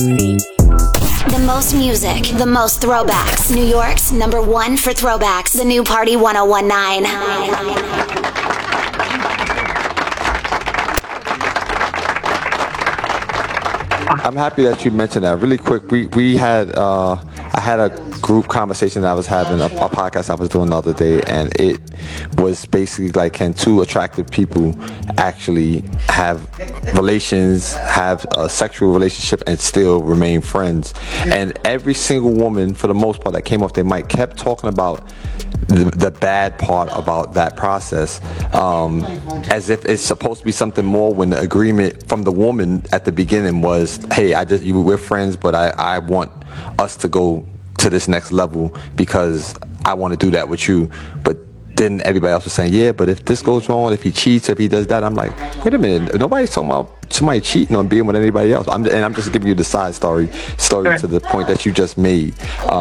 The most music, the most throwbacks. New York's #1 for throwbacks. The new Party 1019. I'm happy that you mentioned that. Really quick, we had I had a group conversation that I was having, a podcast I was doing the other day, and it was basically like, can two attractive people actually have relations, have a sexual relationship, and still remain friends? And every single woman, for the most part, that came off their mic kept talking about the bad part about that process, as if it's supposed to be something more, when the agreement from the woman at the beginning was, hey, we're friends, but I want us to go to this next level because I want to do that with you. But then everybody else was saying, yeah, but if this goes wrong, if he cheats, if he does that, I'm like, wait a minute, nobody's talking about somebody cheating on being with anybody else. I'm just giving you the side story to the point that you just made.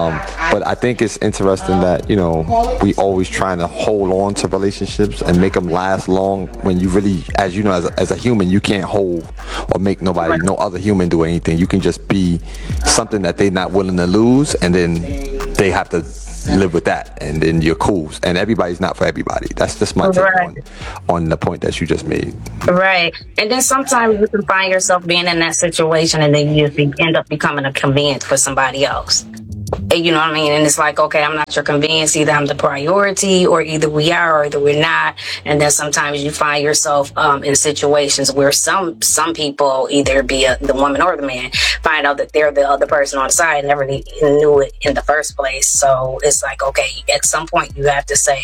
But I think it's interesting that, we always trying to hold on to relationships and make them last long, when you really, as you know, as a human, you can't hold or make no other human do anything. You can just be something that they're not willing to lose, and then they have to live with that, and then you're cool. And everybody's not for everybody. That's just my take on the point that you just made. Right. And then sometimes you can find yourself being in that situation, and then you end up becoming a convenience for somebody else. You know what I mean? And it's like, okay, I'm not your convenience. Either I'm the priority, or either we are, or either we're not. And then sometimes you find yourself in situations where some people, either be the woman or the man, find out that they're the other person on the side, never knew it in the first place. So it's like, okay, at some point you have to say,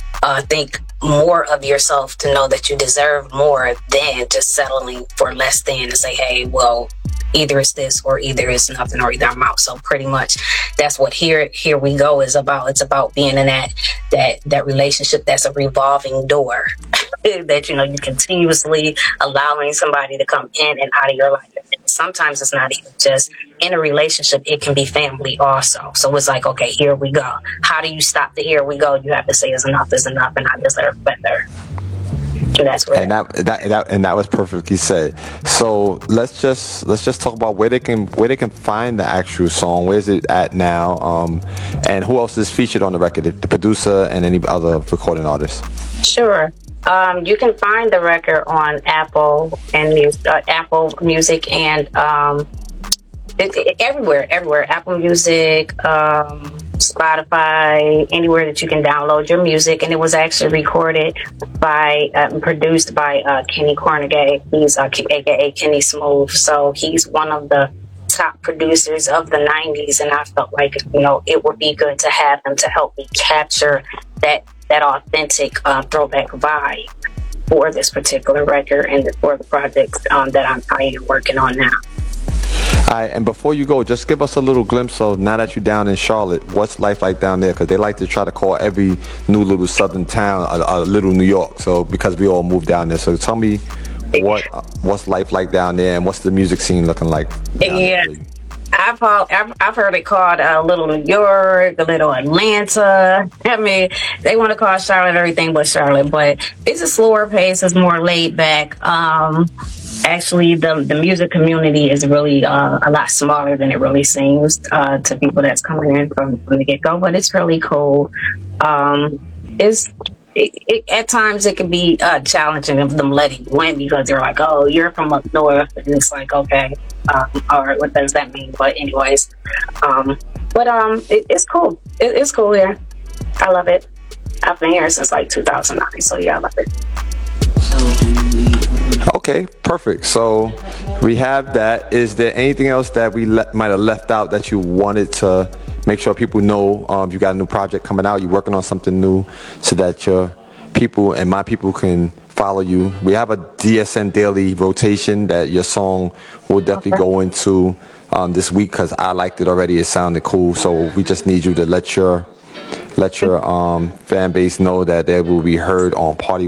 think more of yourself to know that you deserve more than just settling for less than, and say, hey, well, either it's this or either it's nothing, or either I'm out. So pretty much that's what Here We Go is about. It's about being in that relationship that's a revolving door that, you continuously allowing somebody to come in and out of your life. Sometimes it's not even just in a relationship, it can be family also. So it's like, okay, here we go. How do you stop the here we go? You have to say enough is enough, and I deserve better. That's right. And that was perfectly said. So let's just talk about where they can find the actual song. Where's it at now? And who else is featured on the record? The producer and any other recording artists? Sure. You can find the record on Apple Music, and everywhere. Apple Music, Spotify, anywhere that you can download your music. And it was actually recorded produced by Kenny Cornegay. He's aka Kenny Smooth. So he's one of the top producers of the 90s, and I felt like it would be good to have him to help me capture that authentic throwback vibe for this particular record and for the project that I am working on now. All right, and before you go, just give us a little glimpse of, now that you're down in Charlotte, what's life like down there? Because they like to try to call every new little southern town a little New York. So because we all moved down there, so tell me what's life like down there, and what's the music scene looking like? Yeah, I've heard it called a little New York, a little Atlanta. I mean, they want to call Charlotte everything but Charlotte, but it's a slower pace. It's more laid back. Actually, the music community is really a lot smaller than it really seems to people that's coming in from the get-go, but it's really cool. At times it can be challenging of them letting you in, because they're like, oh, you're from up north, and it's like, okay, all right, what does that mean? But anyways, it's cool. It's cool here. I love it. I've been here since like 2009, so yeah, I love it. Okay, perfect. So we have that. Is there anything else that we might have left out that you wanted to make sure people know? You got a new project coming out. You're working on something new, so that your people and my people can follow you. We have a DSN daily rotation that your song will definitely go into this week, because I liked it already. It sounded cool. So we just need you to let your fan base know that they will be heard on Party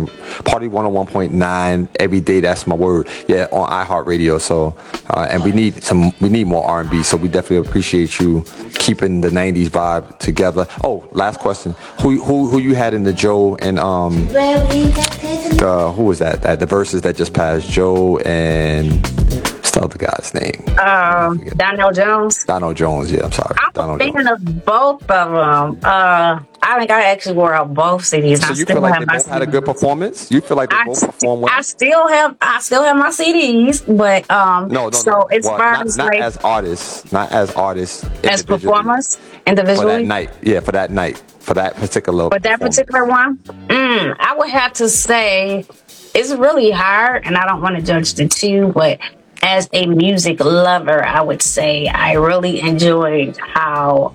101.9 every day. That's my word. Yeah, on iHeartRadio. So and we need more R&B. So we definitely appreciate you keeping the 90s vibe together. Oh, last question. Who you had in the Joe and who was that? At the verses that just passed, Joe and the other guy's name? Donell Jones. Donell Jones. Yeah, I'm sorry. I'm a fan of both of them. I think I actually wore out both CDs. So you feel like they both had a good performance? You feel like they both performed well? I still have my CDs, but no. So it's not as artists, as performers individually. For that night, for that particular. But that particular one, I would have to say it's really hard, and I don't want to judge the two, but as a music lover, I would say I really enjoyed how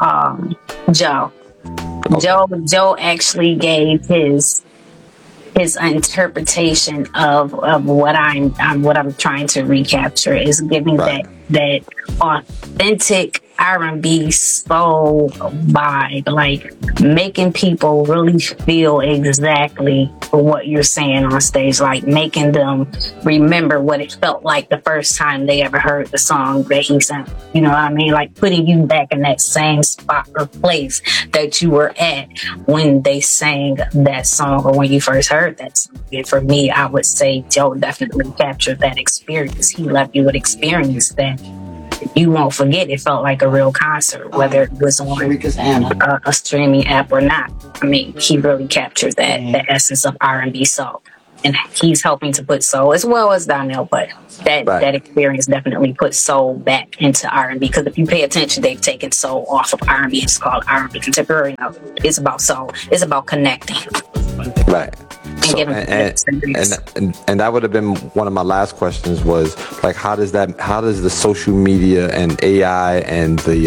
Joe actually gave his interpretation of what I'm trying to recapture is giving that authentic R&B soul vibe, like making people really feel exactly what you're saying on stage, like making them remember what it felt like the first time they ever heard the song that he sang. You know what I mean? Like putting you back in that same spot or place that you were at when they sang that song or when you first heard that song. And for me, I would say Joe definitely captured that experience. He left you with experience that you won't forget. It felt like a real concert, whether it was on a streaming app or not. I mean, he really captured the essence of R&B soul, and he's helping to put soul as well as Donell. But that experience definitely put soul back into R&B. Because if you pay attention, they've taken soul off of R&B. It's called R&B contemporary. No, it's about soul. It's about connecting. Right. So, and that would have been one of my last questions was like, how does the social media and AI and the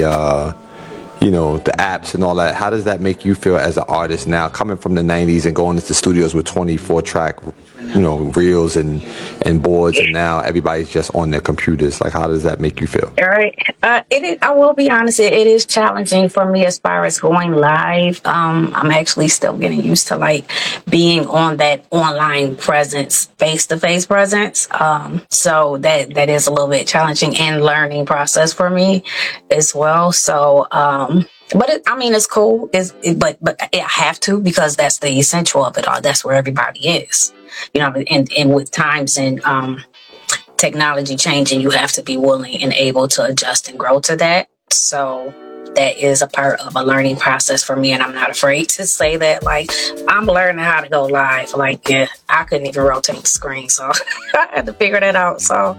the apps and all that, how does that make you feel as an artist now, coming from the 90s and going into studios with 24 track reels and boards, and now everybody's just on their computers? Like, how does that make you feel? All right. I will be honest, it is challenging for me as far as going live. I'm actually still getting used to like being on that online presence, face-to-face presence. So that is a little bit challenging and learning process for me as well. So, but it's cool. But I have to, because that's the essential of it all. That's where everybody is, and with times and technology changing, you have to be willing and able to adjust and grow to that. So that is a part of a learning process for me, and I'm not afraid to say that. Like, I'm learning how to go live. Like, I couldn't even rotate the screen, so I had to figure that out. So.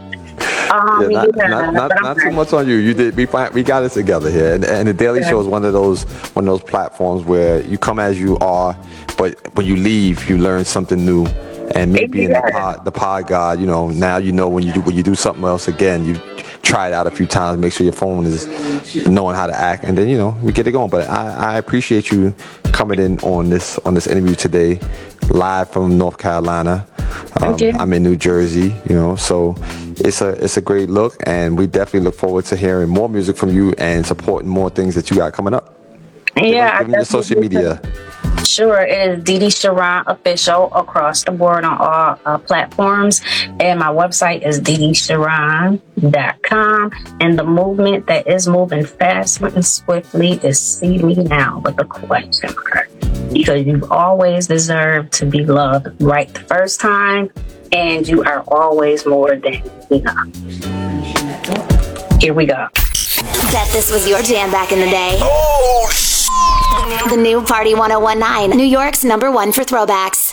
Not too much on you. You did. We got it together here, and the Daily Show is one of those platforms where you come as you are, but when you leave, you learn something new. And maybe in the pod God, now when you do something else again, you try it out a few times, make sure your phone is knowing how to act, and then we get it going. But I appreciate you coming in on this interview today, live from North Carolina. I'm in New Jersey, so it's a great look, and we definitely look forward to hearing more music from you and supporting more things that you got coming up. Yeah, give me the social media. Sure, it is Didi Sharon Official across the board on all platforms, and my website is didisharon.com. And the movement that is moving fast and swiftly is See Me Now with a question mark, because you've always deserved to be loved right the first time, and you are always more than enough. Here we go. Bet this was your jam back in the day. The new Party 1019, New York's #1 for throwbacks.